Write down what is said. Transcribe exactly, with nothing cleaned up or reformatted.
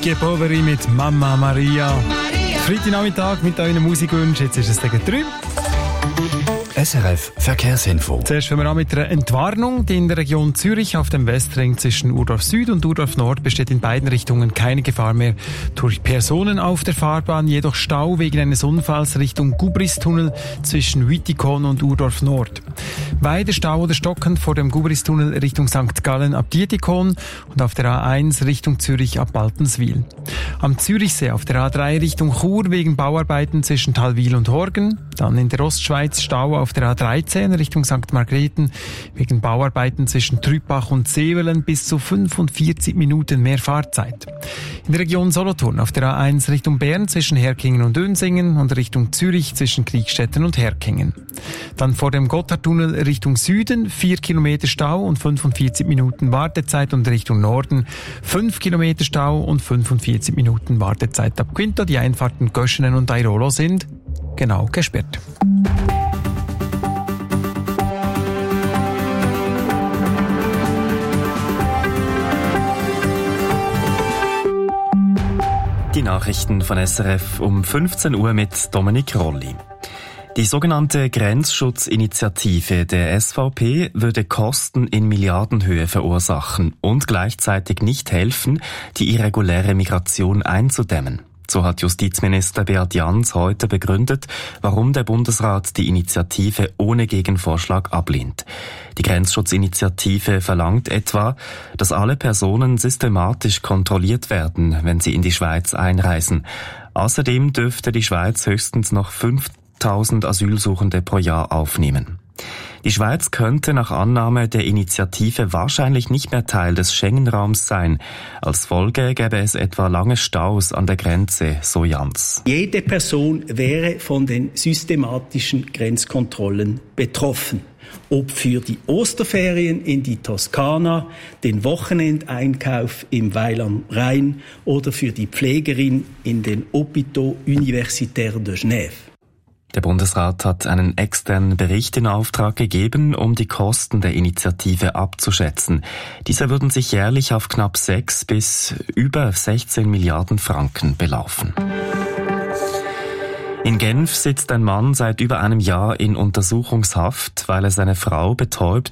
Enrique Poveri mit Mamma Maria. Freitagnachmittag mit euren Musikwünschen. Jetzt ist es gegen drei. S R F Verkehrsinfo. Zuerst fangen wir an mit einer Entwarnung. In der Region Zürich auf dem Westring zwischen Urdorf Süd und Urdorf Nord besteht in beiden Richtungen keine Gefahr mehr durch Personen auf der Fahrbahn, jedoch Stau wegen eines Unfalls Richtung Gubristunnel zwischen Wittikon und Urdorf Nord. Weiter Stau oder stockend vor dem Gubristunnel Richtung Sankt Gallen ab Dietikon und auf der A eins Richtung Zürich ab Baltenswil. Am Zürichsee auf der A drei Richtung Chur wegen Bauarbeiten zwischen Talwil und Horgen. Dann in der Ostschweiz Stau auf der A dreizehn Richtung Sankt Margrethen wegen Bauarbeiten zwischen Trübach und Sevelen bis zu fünfundvierzig Minuten mehr Fahrzeit. In der Region Solothurn auf der A eins Richtung Bern zwischen Herkingen und Dönsingen und Richtung Zürich zwischen Kriegstetten und Herkingen. Dann vor dem Gotthardtunnel Richtung Süden vier Kilometer Stau und fünfundvierzig Minuten Wartezeit und Richtung Norden fünf Kilometer Stau und fünfundvierzig Minuten Wartezeit ab Quinto. Die Einfahrten Göschenen und Airolo sind genau gesperrt. Die Nachrichten von S R F um fünfzehn Uhr mit Dominik Rolli. Die sogenannte Grenzschutzinitiative der S V P würde Kosten in Milliardenhöhe verursachen und gleichzeitig nicht helfen, die irreguläre Migration einzudämmen. So hat Justizminister Beat Jans heute begründet, warum der Bundesrat die Initiative ohne Gegenvorschlag ablehnt. Die Grenzschutzinitiative verlangt etwa, dass alle Personen systematisch kontrolliert werden, wenn sie in die Schweiz einreisen. Außerdem dürfte die Schweiz höchstens noch fünftausend Asylsuchende pro Jahr aufnehmen. Die Schweiz könnte nach Annahme der Initiative wahrscheinlich nicht mehr Teil des Schengen-Raums sein. Als Folge gäbe es etwa lange Staus an der Grenze, so Jans. Jede Person wäre von den systematischen Grenzkontrollen betroffen. Ob für die Osterferien in die Toskana, den Wochenendeinkauf im Weil am Rhein oder für die Pflegerin in den Hôpitaux Universitaires de Genève. Der Bundesrat hat einen externen Bericht in Auftrag gegeben, um die Kosten der Initiative abzuschätzen. Diese würden sich jährlich auf knapp sechs bis über sechzehn Milliarden Franken belaufen. In Genf sitzt ein Mann seit über einem Jahr in Untersuchungshaft, weil er seine Frau betäubt